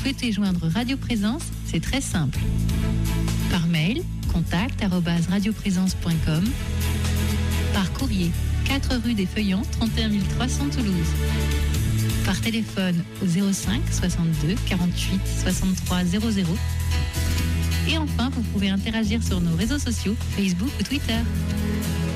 souhaitez joindre Radio Présence, c'est très simple. Par mail, contact@radioprésence.com. Par courrier, 4 rue des Feuillants, 31 300 Toulouse. Par téléphone au 05 62 48 63 00. Et enfin, vous pouvez interagir sur nos réseaux sociaux, Facebook ou Twitter.